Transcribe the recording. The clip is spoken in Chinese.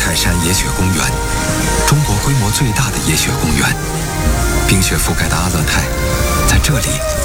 泰山野雪公园，中国规模最大的野雪公园。冰雪覆盖的阿勒泰，在这里